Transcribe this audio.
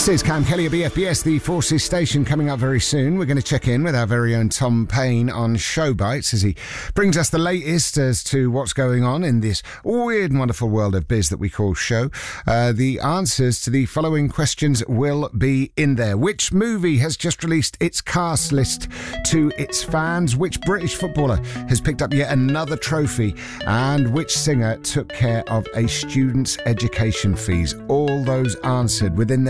This is Cam Kelly at BFBS, the Forces station, coming up very soon. We're going to check in with our very own Tom Payne on Show Bites as he brings us the latest as to what's going on in this weird and wonderful world of biz that we call show. The answers to the following questions will be in there. Which movie has just released its cast list to its fans? Which British footballer has picked up yet another trophy? And which singer took care of a student's education fees? All those answered within